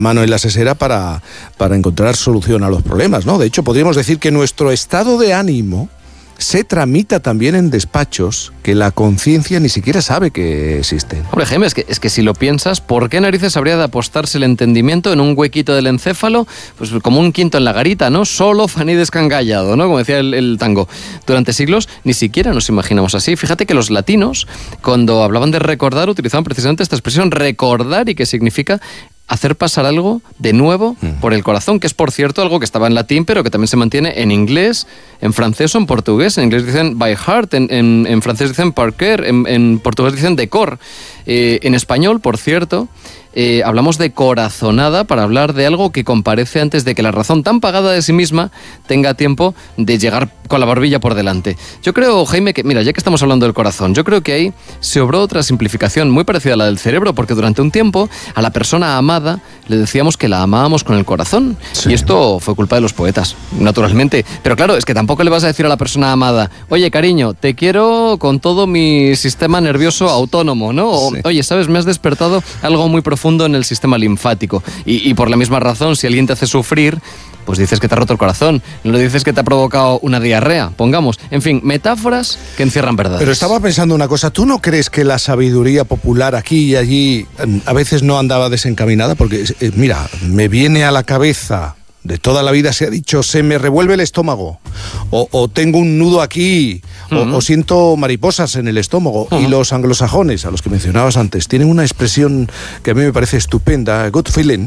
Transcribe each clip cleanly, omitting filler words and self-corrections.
mano en la sesera para encontrar solución a los problemas, ¿no? De hecho, podríamos decir que nuestro estado de ánimo se tramita también en despachos que la conciencia ni siquiera sabe que existen. Hombre, Jaime, es que si lo piensas, ¿por qué narices habría de apostarse el entendimiento en un huequito del encéfalo? Pues como un quinto en la garita, ¿no? Solo faní descangallado, ¿no? Como decía el tango. Durante siglos ni siquiera nos imaginamos así. Fíjate que los latinos, cuando hablaban de recordar, utilizaban precisamente esta expresión recordar, y que significa hacer pasar algo de nuevo por el corazón, que es, por cierto, algo que estaba en latín, pero que también se mantiene en inglés, en francés o en portugués. En inglés dicen by heart, en francés dicen par cœur, en portugués dicen de cor. En español, por cierto, hablamos de corazonada para hablar de algo que comparece antes de que la razón tan pagada de sí misma tenga tiempo de llegar con la barbilla por delante. Yo creo, Jaime, que, mira, ya que estamos hablando del corazón, yo creo que ahí se obró otra simplificación muy parecida a la del cerebro, porque durante un tiempo a la persona amada le decíamos que la amábamos con el corazón. Sí. Y esto fue culpa de los poetas, naturalmente. Pero claro, es que tampoco le vas a decir a la persona amada, oye, cariño, te quiero con todo mi sistema nervioso autónomo, ¿no? O, sí. Oye, ¿sabes? Me has despertado algo muy profundo en el sistema linfático. Y por la misma razón, si alguien te hace sufrir, pues dices que te ha roto el corazón, no le dices que te ha provocado una diarrea, pongamos. En fin, metáforas que encierran verdades. Pero estaba pensando una cosa, ¿tú no crees que la sabiduría popular aquí y allí a veces no andaba desencaminada? Porque, mira, me viene a la cabeza, de toda la vida se ha dicho, se me revuelve el estómago, o tengo un nudo aquí, o siento mariposas en el estómago. Y los anglosajones, a los que mencionabas antes, tienen una expresión que a mí me parece estupenda, good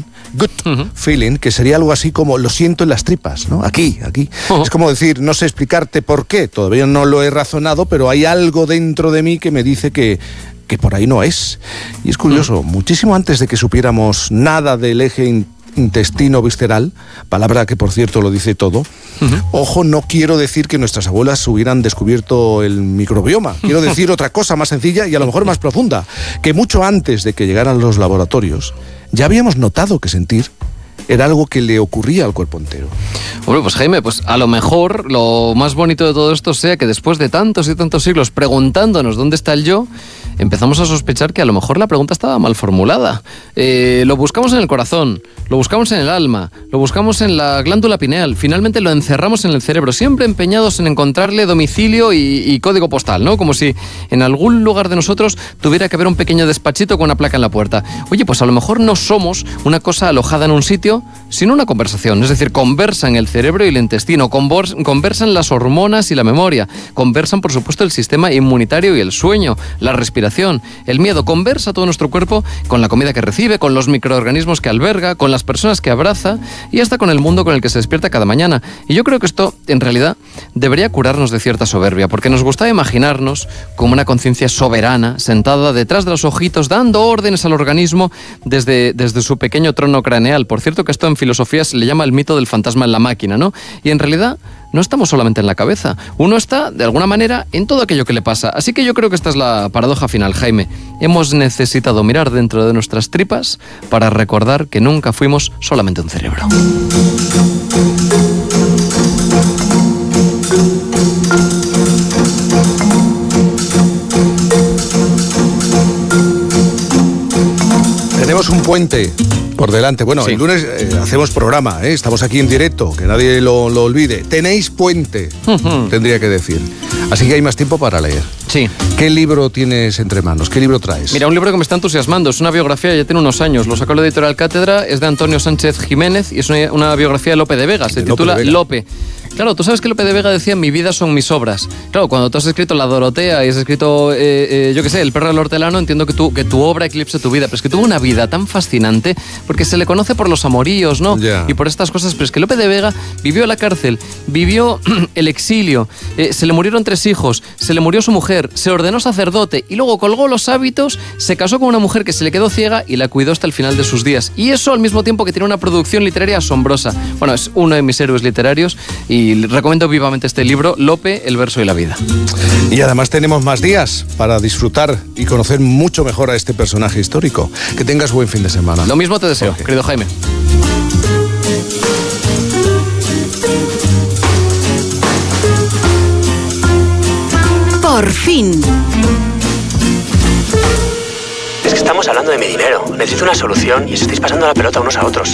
feeling, que sería algo así como lo siento en las tripas, ¿no? Aquí. Es como decir, no sé explicarte por qué, todavía no lo he razonado, pero hay algo dentro de mí que me dice que por ahí no es. Y es curioso, muchísimo antes de que supiéramos nada del eje intestino visceral, palabra que por cierto lo dice todo. Ojo, no quiero decir que nuestras abuelas hubieran descubierto el microbioma, quiero decir otra cosa más sencilla y a lo mejor más profunda, que mucho antes de que llegaran los laboratorios ya habíamos notado que sentir era algo que le ocurría al cuerpo entero. Bueno, pues Jaime, pues a lo mejor lo más bonito de todo esto sea que después de tantos y tantos siglos preguntándonos dónde está el yo, empezamos a sospechar que a lo mejor la pregunta estaba mal formulada. Lo buscamos en el corazón, lo buscamos en el alma, lo buscamos en la glándula pineal, finalmente lo encerramos en el cerebro, siempre empeñados en encontrarle domicilio y código postal, ¿no? Como si en algún lugar de nosotros tuviera que haber un pequeño despachito con una placa en la puerta. Oye, pues a lo mejor no somos una cosa alojada en un sitio, sino una conversación. Es decir, conversan el cerebro y el intestino, conversan las hormonas y la memoria, conversan, por supuesto, el sistema inmunitario y el sueño, la respiración, el miedo, conversa todo nuestro cuerpo con la comida que recibe, con los microorganismos que alberga, con las personas que abraza y hasta con el mundo con el que se despierta cada mañana. Y yo creo que esto, en realidad, debería curarnos de cierta soberbia, porque nos gusta imaginarnos como una conciencia soberana, sentada detrás de los ojitos, dando órdenes al organismo desde su pequeño trono craneal. Por cierto, que esto en filosofía se le llama el mito del fantasma en la máquina, ¿no? Y en realidad no estamos solamente en la cabeza. Uno está, de alguna manera, en todo aquello que le pasa. Así que yo creo que esta es la paradoja final, Jaime. Hemos necesitado mirar dentro de nuestras tripas para recordar que nunca fuimos solamente un cerebro. Tenemos un puente por delante. Bueno, sí. El lunes hacemos programa, ¿eh? Estamos aquí en directo, que nadie lo olvide. Tenéis puente, tendría que decir. Así que hay más tiempo para leer. Sí. ¿Qué libro tienes entre manos? ¿Qué libro traes? Mira, un libro que me está entusiasmando. Es una biografía, ya tiene unos años. Lo sacó la editorial Cátedra, es de Antonio Sánchez Jiménez y es una biografía de Lope de Vega. Se titula Lope. Claro, tú sabes que Lope de Vega decía, mi vida son mis obras. Claro, cuando tú has escrito La Dorotea y has escrito, yo qué sé, El perro del hortelano, entiendo que tu obra eclipse tu vida. Pero es que tuvo una vida tan fascinante porque se le conoce por los amoríos, ¿no? Yeah. Y por estas cosas. Pero es que Lope de Vega vivió la cárcel, vivió el exilio, se le murieron 3 hijos, se le murió su mujer, se ordenó sacerdote y luego colgó los hábitos, se casó con una mujer que se le quedó ciega y la cuidó hasta el final de sus días. Y eso al mismo tiempo que tiene una producción literaria asombrosa. Bueno, es uno de mis héroes literarios y recomiendo vivamente este libro, Lope, el verso y la vida. Y además tenemos más días para disfrutar y conocer mucho mejor a este personaje histórico. Que tengas buen fin de semana. Lo mismo te deseo, querido Jaime. Por fin. estamos hablando de mi dinero. Necesito una solución y os estáis pasando la pelota unos a otros.